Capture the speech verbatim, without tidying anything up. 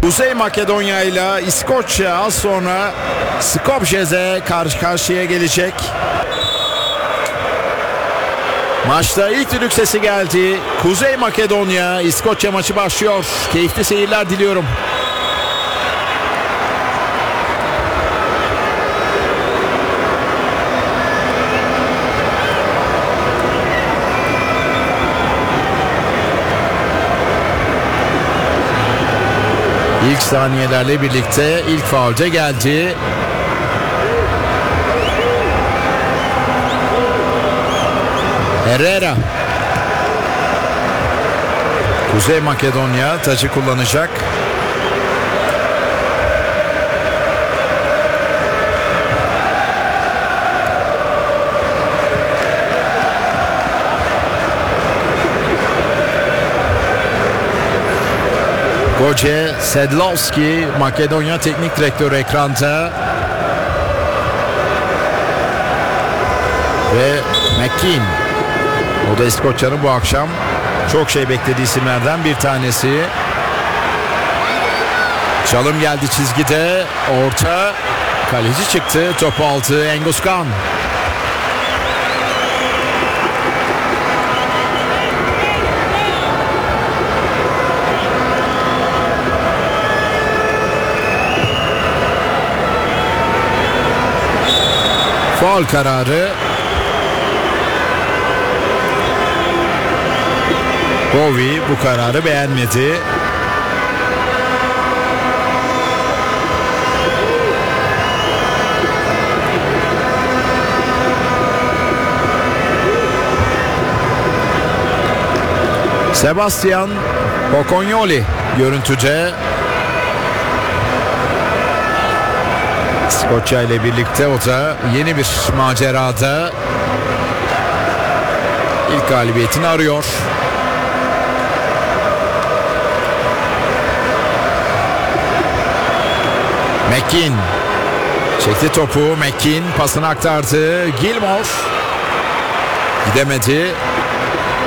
Kuzey Makedonya ile İskoçya az sonra Skopje'de karşı karşıya gelecek. Maçta ilk düdük sesi geldi. Kuzey Makedonya İskoçya maçı başlıyor. Keyifli seyirler diliyorum. İlk saniyelerle birlikte ilk faulde geldi. Herrera. Kuzey Makedonya tacı kullanacak. Goce Sedlowski, Makedonya teknik direktörü ekranda. Ve McKean. O da İskoçya'nın bu akşam çok şey beklediği isimlerden bir tanesi. Çalım geldi çizgide. Orta. Kaleci çıktı. Topu aldı Enguskan. Faul kararı. Bowie bu kararı beğenmedi. Sebastian Pokonyoli görüntüde. İskoçya ile birlikte o da yeni bir macerada ilk galibiyetini arıyor. McKean çekti topu. McKean pasını aktardı. Gilmore gidemedi.